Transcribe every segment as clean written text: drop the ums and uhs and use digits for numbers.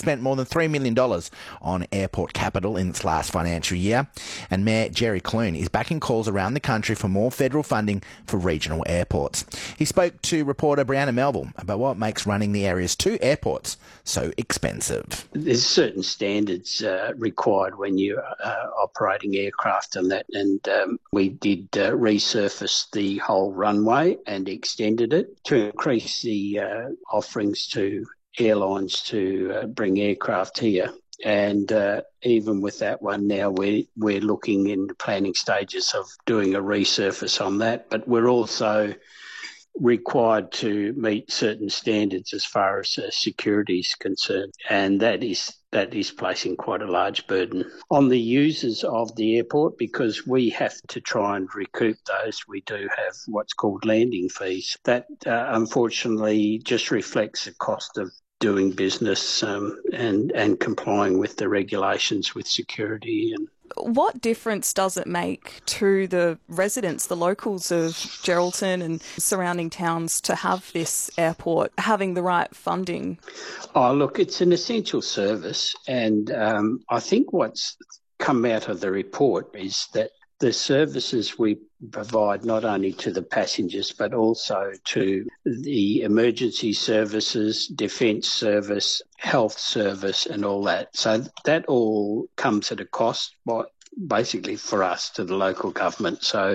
spent more than $3 million on airport capital in its last financial year, and Mayor Jerry Clune is backing calls around the country for more federal funding for regional airports. He spoke to reporter Brianna Melville about what makes running the area's two airports so expensive. There's certain standards required when you're operating aircraft and that, and we did resurface the whole runway and extended it to increase the offerings to airlines to bring aircraft here. And even with that one now, we're looking in the planning stages of doing a resurface on that, but we're also required to meet certain standards as far as security is concerned, and that is placing quite a large burden on the users of the airport, because we have to try and recoup those. We do have what's called landing fees. That unfortunately just reflects the cost of doing business and complying with the regulations with security. And what difference does it make to the residents, the locals of Geraldton and surrounding towns, to have this airport having the right funding? Oh, look, it's an essential service, and I think what's come out of the report is that the services we provide not only to the passengers but also to the emergency services, defence service, health service and all that. So that all comes at a cost, basically for us, to the local government. So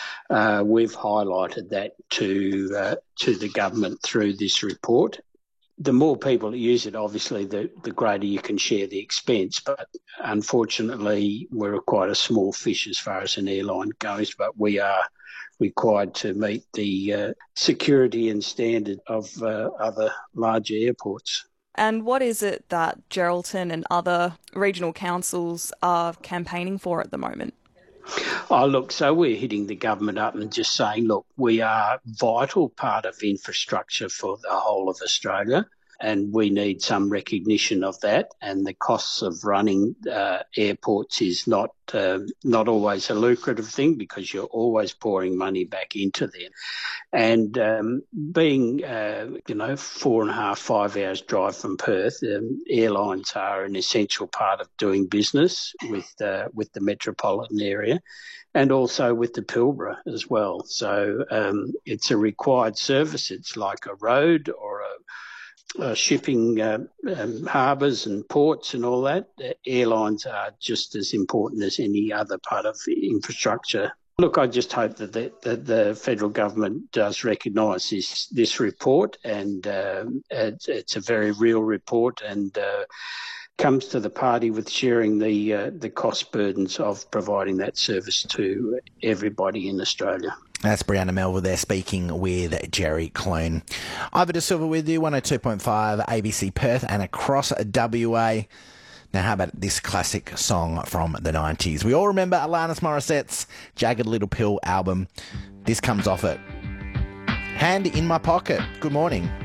we've highlighted that to the government through this report. The more people that use it, obviously, the greater you can share the expense. But unfortunately, we're quite a small fish as far as an airline goes, but we are required to meet the security and standard of other larger airports. And what is it that Geraldton and other regional councils are campaigning for at the moment? Oh, look, so we're hitting the government up and just saying, look, we are a vital part of infrastructure for the whole of Australia, and we need some recognition of that. And the costs of running airports is not always a lucrative thing, because you're always pouring money back into them. And being, 4.5, 5 hours drive from Perth, airlines are an essential part of doing business with the metropolitan area, and also with the Pilbara as well. So it's a required service. It's like a road or shipping harbours and ports and all that. Airlines are just as important as any other part of infrastructure. Look, I just hope that the federal government does recognise this report, and it's a very real report, and comes to the party with sharing the cost burdens of providing that service to everybody in Australia. That's Brianna Melville there speaking with Jerry Clune. Ivor De Silva with you, 102.5 ABC Perth and across WA. Now, how about this classic song from the 90s? We all remember Alanis Morissette's Jagged Little Pill album. This comes off it. Hand in My Pocket. Good morning.